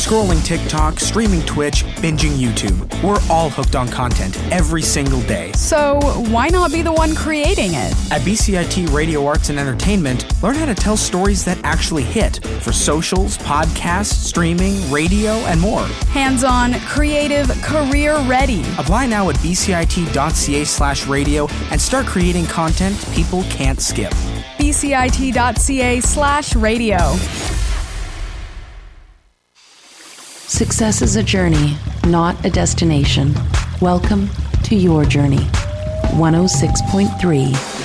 Scrolling TikTok, streaming Twitch, binging YouTube. We're all hooked on content every single day. So why not be the one creating it? At BCIT Radio Arts and Entertainment, learn how to tell stories that actually hit for socials, podcasts, streaming, radio, and more. Hands-on, creative, career-ready. Apply now at bcit.ca/radio and start creating content people can't skip. bcit.ca/radio. Success is a journey, not a destination. Welcome to your journey. 106.3